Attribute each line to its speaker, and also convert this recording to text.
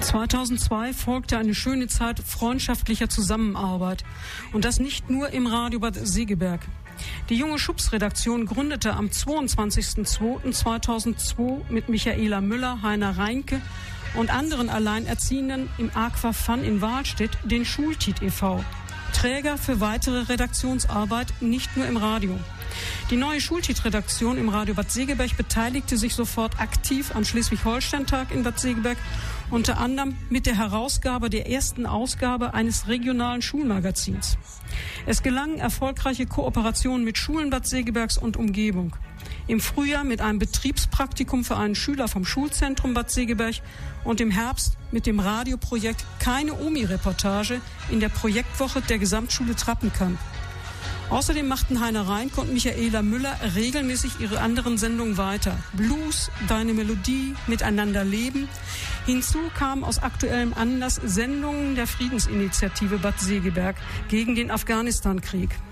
Speaker 1: 2002 folgte eine schöne Zeit freundschaftlicher Zusammenarbeit. Und das nicht nur im Radio Bad Segeberg. Die junge Schubs-Redaktion gründete am 22.02.2002 mit Michaela Müller, Heiner Reinke und anderen Alleinerziehenden im Aqua Fun in Wahlstedt den Schultit e.V., Träger für weitere Redaktionsarbeit, nicht nur im Radio. Die neue Schultit-Redaktion im Radio Bad Segeberg beteiligte sich sofort aktiv am Schleswig-Holstein-Tag in Bad Segeberg, unter anderem mit der Herausgabe der ersten Ausgabe eines regionalen Schulmagazins. Es gelangen erfolgreiche Kooperationen mit Schulen Bad Segebergs und Umgebung. Im Frühjahr mit einem Betriebspraktikum für einen Schüler vom Schulzentrum Bad Segeberg und im Herbst mit dem Radioprojekt Keine Omi-Reportage in der Projektwoche der Gesamtschule Trappenkamp. Außerdem machten Heiner Reinke und Michaela Müller regelmäßig ihre anderen Sendungen weiter. Blues, Deine Melodie, Miteinander leben. Hinzu kamen aus aktuellem Anlass Sendungen der Friedensinitiative Bad Segeberg gegen den Afghanistan-Krieg.